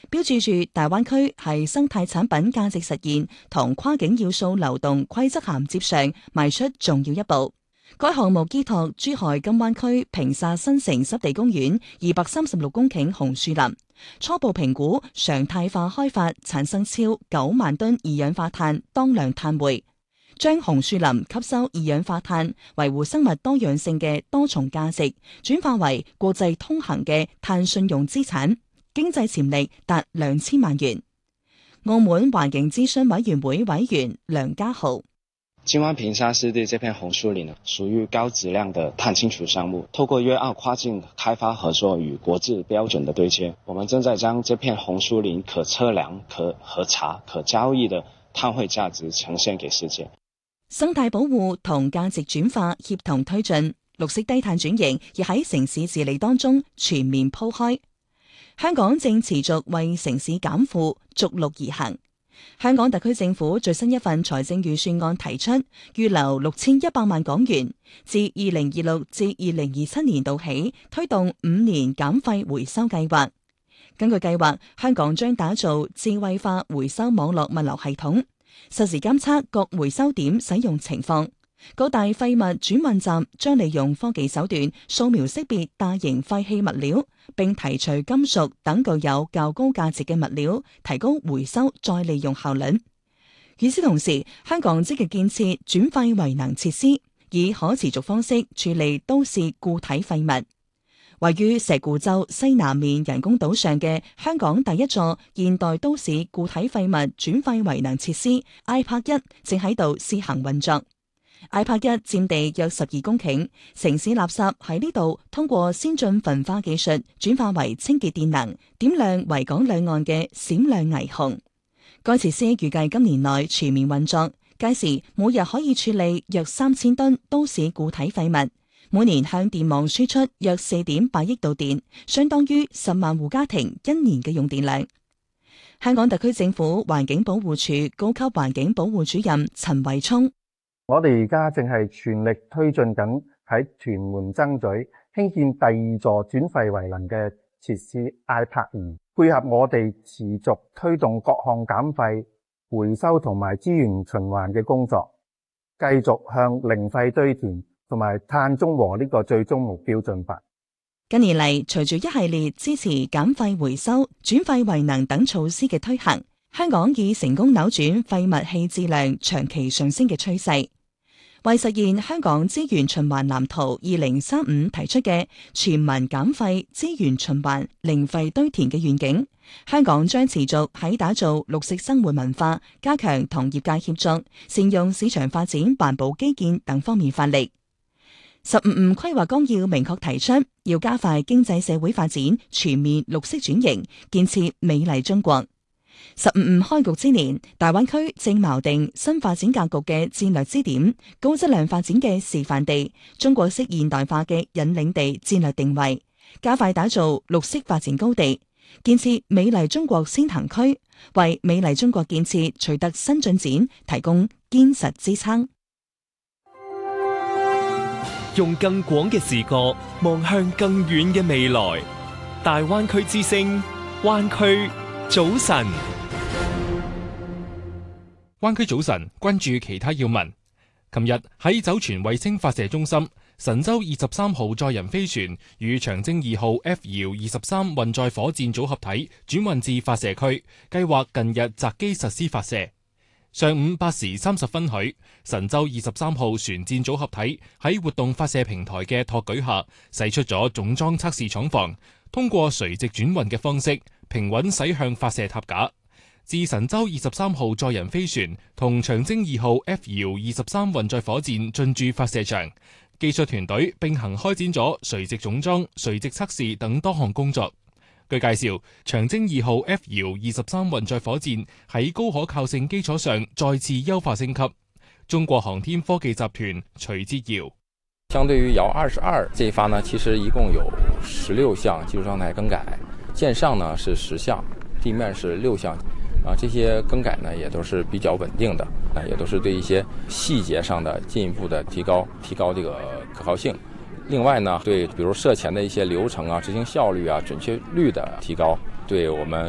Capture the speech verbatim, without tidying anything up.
標誌住大灣區係生態產品價值實現同跨境要素流動規則銜接上邁出重要一步。該項目依託珠海金灣區平沙新城濕地公園二百三十六公頃紅樹林，初步評估常態化開發產生超九萬噸二氧化碳當量碳匯，將紅樹林吸收二氧化碳、維護生物多樣性嘅多重價值轉化為國際通行嘅碳信用資產，經濟潛力達兩千萬元。澳門環境諮詢委員會委員梁家豪： 金灣平沙濕地這片紅樹林呢，屬於高質量的碳清除項目。透過粵澳跨境開發合作與國際標準的對接，我們正在將這片紅樹林可測量、可核查、可交易的碳匯價值呈現給世界。 生態保護同價值轉化協同推進，綠色低碳轉型亦喺城市治理當中全面鋪開。香港正持續為城市減負逐鹿而行。香港特區政府最新一份財政預算案提出，預留六千一百萬港元，自二零二六至二零二七年度起推動五年減廢回收計劃。根據計劃，香港將打造智慧化回收網絡物流系統，實時監測各回收點使用情況。各大廢物轉運站將利用科技手段掃描識別大型廢棄物料，並提除金屬等具有較高價值嘅物料，提高回收再利用效率。與此同時，香港積極建設轉廢為能設施，以可持續方式處理都市固體廢物。位於石鼓洲西南面人工島上嘅香港第一座現代都市固體廢物轉廢為能設施 I P A R K 一正喺度試行運作。I P A R K 一佔地約十二公頃，城市垃圾喺呢度通過先進焚化技術轉化為清潔電能，點亮維港兩岸嘅閃亮霓虹。該設施預計今年內全面運作，屆時每日可以處理約三千噸都市固體廢物，每年向電網輸出約四點八億度電，相當於十萬戶家庭一年嘅用電量。香港特區政府環境保護署高級環境保護主任陳維聰： 我哋而家正係全力推進緊喺屯門爭咀興建第二座轉廢為能嘅設施 I P A R K 二，配合我哋持續推動各項減廢、回收同埋資源循環嘅工作，繼續向零廢堆填同埋碳中和呢個最終目標進發。 近年嚟，隨住一系列支持減廢回收、轉廢為能等措施嘅推行，香港已成功扭轉廢物棄置量長期上升嘅趨勢。為實現香港資源循環藍圖二零三五提出嘅全民減廢、資源循環、零廢堆填嘅願景，香港將持續喺打造綠色生活文化、加強同業界協作、善用市場發展環保基建等方面發力。十五五規劃綱要明確提出，要加快經濟社會發展，全面綠色轉型，建設美麗中國。十五五開局之年，大灣區正錨定新發展格局嘅戰略支點、高質量發展嘅示範地、中國式現代化嘅引領地戰略定位，加快打造綠色發展高地，建設美麗中國先行區，為美麗中國建設取得新進展提供堅實支撐。 用更廣嘅視角望向更遠嘅未來，大灣區之聲，灣區早晨。 灣區早晨，關注其他要聞。琴日喺酒泉衛星發射中心，神舟二十三號載人飛船與長征二號 F 遙二十三運載火箭組合體轉運至發射區，計劃近日擇機實施發射。上午八時三十分許，神舟二十三號船箭組合體喺活動發射平台嘅托舉下，駛出咗總裝測試廠房，通過垂直轉運嘅方式，平穩駛向發射塔架。自神舟二十三號載人飛船同長征二號 F 遙二十三運載火箭進駐發射場，技術團隊並行開展咗垂直總裝、垂直測試等多項工作。據介紹，長征二號 F 遙二十三運載火箭喺高可靠性基礎上再次優化升級。中國航天科技集團徐志堯： 相對於遙二十二這一發呢，其實一共有十六項技術狀態更改，艦上呢是十項，地面是六項，啊，這些更改呢也都是比較穩定的，啊，也都是對一些細節上的進一步的提高，提高這個可靠性。另外呢，對比如射前的一些流程啊、執行效率啊、準確率的提高，對我們